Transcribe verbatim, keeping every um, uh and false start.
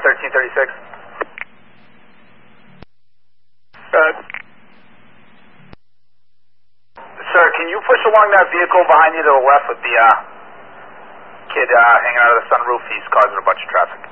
thirteen thirty-six. Uh, sir, can you push along that vehicle behind you to the left with the uh, kid uh, hanging out of the sunroof? He's causing a bunch of traffic.